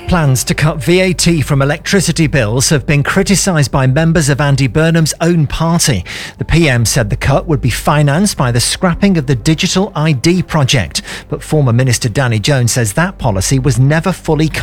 Plans to cut VAT from electricity bills have been criticised by members of Andy Burnham's own party. The PM said the cut would be financed by the scrapping of the Digital ID project, but former Minister Danny Jones says that policy was never fully